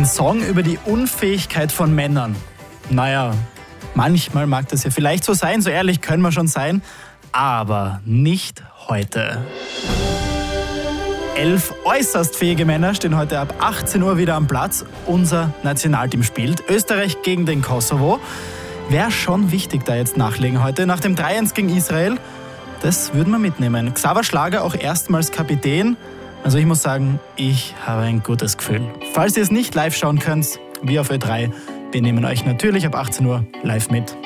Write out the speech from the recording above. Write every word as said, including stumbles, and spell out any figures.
Ein Song über die Unfähigkeit von Männern. Naja, manchmal mag das ja vielleicht so sein, so ehrlich können wir schon sein, aber nicht heute. Elf äußerst fähige Männer stehen heute ab achtzehn Uhr wieder am Platz. Unser Nationalteam spielt Österreich gegen den Kosovo. Wäre schon wichtig, da jetzt nachlegen heute. Nach dem drei eins gegen Israel, das würden wir mitnehmen. Xaver Schlager auch erstmals Kapitän. Also ich muss sagen, ich habe ein gutes Gefühl. Falls ihr es nicht live schauen könnt, wir auf Ö drei, wir nehmen euch natürlich ab achtzehn Uhr live mit.